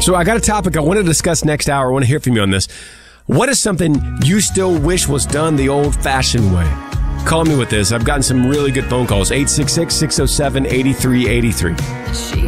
So I got a topic I want to discuss next hour. I want to hear from you on this. What is something you still wish was done the old-fashioned way? Call me with this. I've gotten some really good phone calls. 866-607-8383.